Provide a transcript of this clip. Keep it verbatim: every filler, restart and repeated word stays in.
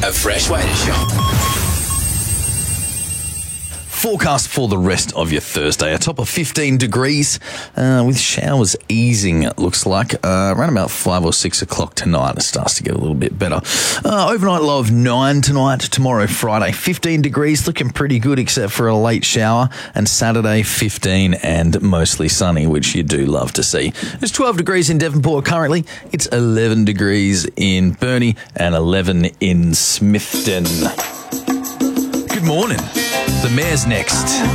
A fresh way to shop. Forecast for the rest of your Thursday. A top of fifteen degrees uh, with showers easing, it looks like. Uh, around about five or six o'clock tonight, it starts to get a little bit better. Uh, overnight low of nine tonight. Tomorrow, Friday, fifteen degrees, looking pretty good except for a late shower. And Saturday, fifteen and mostly sunny, which you do love to see. It's twelve degrees in Devonport currently. It's eleven degrees in Burnie and eleven in Smithton. Good morning. The Mayor's next.